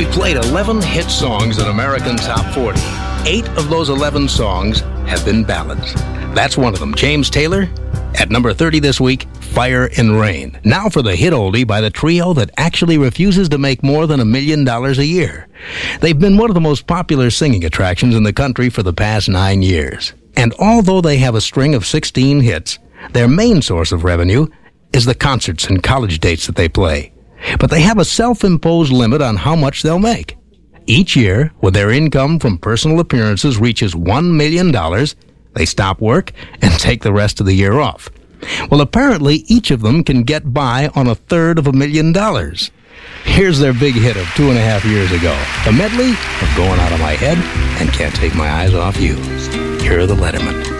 We played 11 hit songs in American Top 40. 8 of those 11 songs have been ballads. That's one of them. James Taylor, at number 30 this week, Fire and Rain. Now for the hit oldie by the trio that actually refuses to make more than $1 million a year. They've been one of the most popular singing attractions in the country for the past 9 years. And although they have a string of 16 hits, their main source of revenue is the concerts and college dates that they play. But they have a self-imposed limit on how much they'll make. Each year, when their income from personal appearances reaches $1 million, they stop work and take the rest of the year off. Well, apparently, each of them can get by on $333,000. Here's their big hit of 2.5 years ago, a medley of Going Out of My Head and Can't Take My Eyes Off You. Here are the Lettermen.